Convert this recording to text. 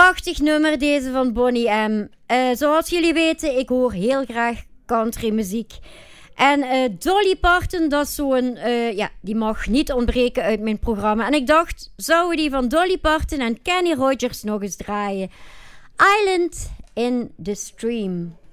prachtig nummer deze van Boney M. Zoals jullie weten, ik hoor heel graag countrymuziek. En Dolly Parton, dat is zo'n... die mag niet ontbreken uit mijn programma. En ik dacht, zouden we die van Dolly Parton en Kenny Rogers nog eens draaien? Island in the Stream.